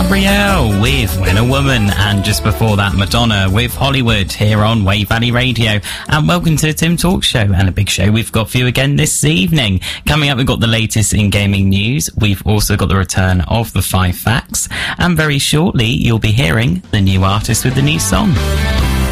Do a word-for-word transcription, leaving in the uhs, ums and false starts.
Gabrielle with When a Woman, and just before that Madonna with Hollywood here on Wave Valley Radio. And welcome to the Tim Talk Show, and a big show we've got for you again this evening. Coming up, we've got the latest in gaming news. We've also got the return of the five facts, and very shortly you'll be hearing the new artist with the new song.